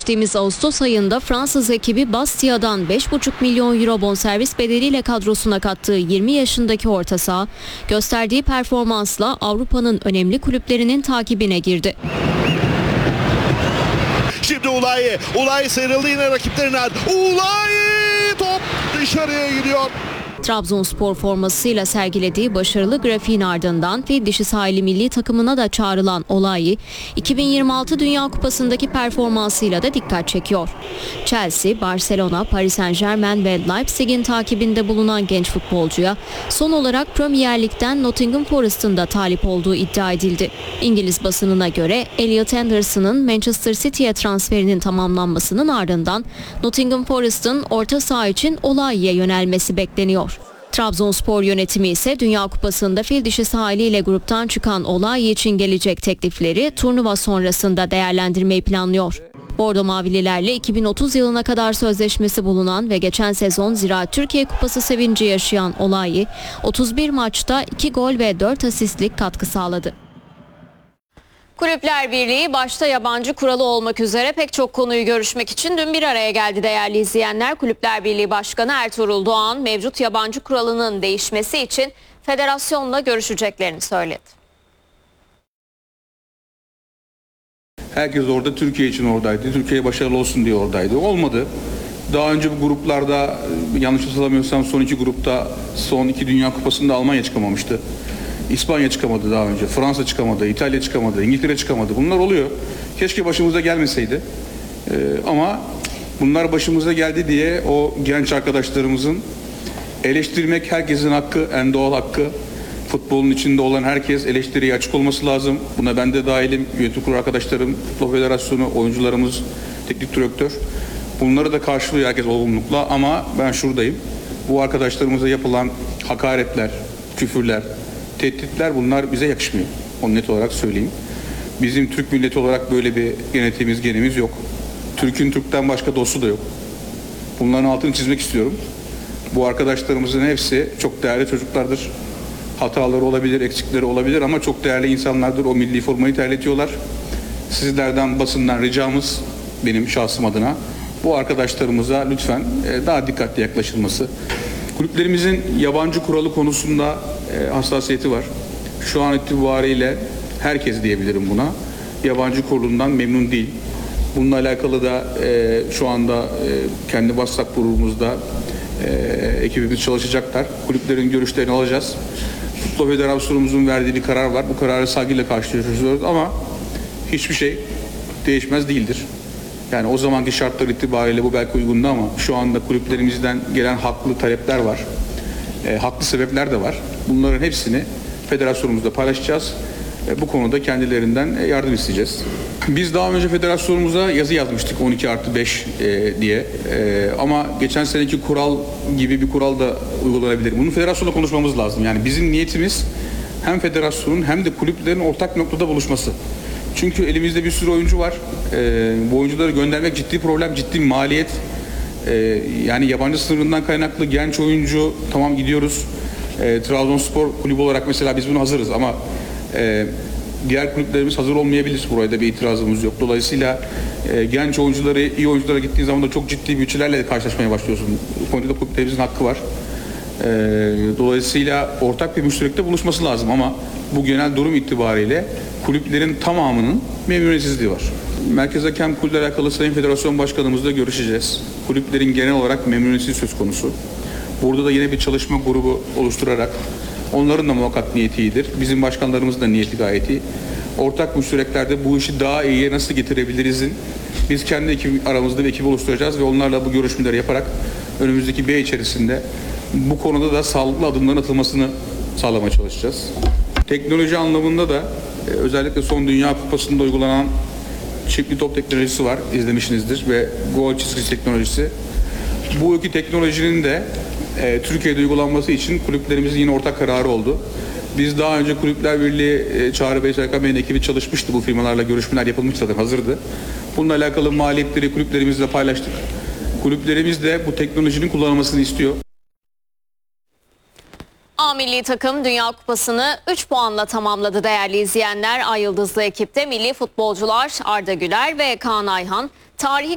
Geçtiğimiz Ağustos ayında Fransız ekibi Bastia'dan 5,5 milyon euro bonservis bedeliyle kadrosuna kattığı 20 yaşındaki orta saha, gösterdiği performansla Avrupa'nın önemli kulüplerinin takibine girdi. Şimdi Ulay sıyrıldı yine rakiplerinden. Ulay, top dışarıya gidiyor. Trabzonspor formasıyla sergilediği başarılı grafiğin ardından fil dişi sahili milli takımına da çağrılan Olay, 2026 Dünya Kupası'ndaki performansıyla da dikkat çekiyor. Chelsea, Barcelona, Paris Saint-Germain ve Leipzig'in takibinde bulunan genç futbolcuya son olarak Premier Lig'den Nottingham Forest'ın da talip olduğu iddia edildi. İngiliz basınına göre Elliot Anderson'ın Manchester City'ye transferinin tamamlanmasının ardından Nottingham Forest'ın orta saha için Olay'e yönelmesi bekleniyor. Trabzonspor yönetimi ise Dünya Kupası'nda fil dişi sahiliyle gruptan çıkan Olay için gelecek teklifleri turnuva sonrasında değerlendirmeyi planlıyor. Bordo Mavililerle 2030 yılına kadar sözleşmesi bulunan ve geçen sezon Ziraat Türkiye Kupası sevinci yaşayan Olay, 31 maçta 2 gol ve 4 asistlik katkı sağladı. Kulüpler Birliği başta yabancı kuralı olmak üzere pek çok konuyu görüşmek için dün bir araya geldi değerli izleyenler. Kulüpler Birliği Başkanı Ertuğrul Doğan mevcut yabancı kuralının değişmesi için federasyonla görüşeceklerini söyledi. Herkes orada Türkiye için oradaydı. Türkiye başarılı olsun diye oradaydı. Olmadı. Daha önce bu gruplarda yanlış hatırlamıyorsam son iki grupta son iki Dünya Kupası'nda Almanya çıkamamıştı. İspanya çıkamadı daha önce, Fransa çıkamadı, İtalya çıkamadı, İngiltere çıkamadı. Bunlar oluyor. Keşke başımıza gelmeseydi. Ama bunlar başımıza geldi diye o genç arkadaşlarımızın eleştirmek herkesin hakkı, en doğal hakkı. Futbolun içinde olan herkes eleştiriye açık olması lazım. Buna ben de dahilim, yönetim kurulu arkadaşlarım, Futbol Federasyonu, oyuncularımız, teknik direktör. Bunları da karşılıyor herkes olgunlukla ama ben şuradayım. Bu arkadaşlarımıza yapılan hakaretler, küfürler, tehditler bunlar bize yakışmıyor. Onu net olarak söyleyeyim. Bizim Türk milleti olarak böyle bir genimiz yok. Türk'ün Türk'ten başka dostu da yok. Bunların altını çizmek istiyorum. Bu arkadaşlarımızın hepsi çok değerli çocuklardır. Hataları olabilir, eksikleri olabilir ama çok değerli insanlardır. O milli formayı terletiyorlar. Sizlerden, basından ricamız benim şahsım adına bu arkadaşlarımıza lütfen daha dikkatli yaklaşılması. Kulüplerimizin yabancı kuralı konusunda hassasiyeti var. Şu an itibariyle herkes diyebilirim buna. Yabancı kurulundan memnun değil. Bununla alakalı da şu anda kendi WhatsApp grubumuzda ekibimiz çalışacaklar. Kulüplerin görüşlerini alacağız. Futbol Federasyonumuzun verdiği bir karar var. Bu kararı saygıyla karşılıyoruz ama hiçbir şey değişmez değildir. Yani o zamanki şartlar itibariyle bu belki uygundu ama şu anda kulüplerimizden gelen haklı talepler var. Haklı sebepler de var. Bunların hepsini federasyonumuzda paylaşacağız. Bu konuda kendilerinden yardım isteyeceğiz. Biz daha önce federasyonumuza yazı yazmıştık 12+5 diye. Ama geçen seneki kural gibi bir kural da uygulanabilir. Bunu federasyonla konuşmamız lazım. Yani bizim niyetimiz hem federasyonun hem de kulüplerin ortak noktada buluşması. Çünkü elimizde bir sürü oyuncu var. Bu oyuncuları göndermek ciddi problem, ciddi maliyet. Yani yabancı sınırından kaynaklı genç oyuncu tamam gidiyoruz. Trabzonspor kulübü olarak mesela biz buna hazırız ama diğer kulüplerimiz hazır olmayabilir. Buraya da bir itirazımız yok. Dolayısıyla genç oyuncuları, iyi oyunculara gittiğin zaman da çok ciddi bütçelerle karşılaşmaya başlıyorsun. Bu konuda kulüplerimizin hakkı var. Dolayısıyla ortak bir müşterekte buluşması lazım ama bu genel durum itibariyle kulüplerin tamamının memnuniyetsizliği var. Merkez Hakem Kurulu'yla alakalı Sayın Federasyon Başkanımızla görüşeceğiz. Kulüplerin genel olarak memnuniyetsizliği söz konusu. Burada da yine bir çalışma grubu oluşturarak onların da muhakkak niyeti iyidir. Bizim başkanlarımızın da niyeti gayet iyi. Ortak müştereklerde bu işi daha iyiye nasıl getirebilirizin biz kendi aramızda bir ekip oluşturacağız ve onlarla bu görüşmeleri yaparak önümüzdeki bir ay içerisinde bu konuda da sağlıklı adımların atılmasını sağlamaya çalışacağız. Teknoloji anlamında da özellikle son Dünya Kupası'nda uygulanan çiftli top teknolojisi var, izlemişsinizdir ve gol çizgisi teknolojisi. Bu iki teknolojinin de Türkiye'de uygulanması için kulüplerimizin yine ortak kararı oldu. Biz daha önce Kulüpler Birliği Çağrı Bey, Serkan Bey'in ekibi çalışmıştı. Bu firmalarla görüşmeler yapılmıştı zaten hazırdı. Bununla alakalı maliyetleri kulüplerimizle paylaştık. Kulüplerimiz de bu teknolojinin kullanılmasını istiyor. A milli takım Dünya Kupası'nı 3 puanla tamamladı değerli izleyenler. Ay Yıldızlı ekipte milli futbolcular Arda Güler ve Kaan Ayhan tarihi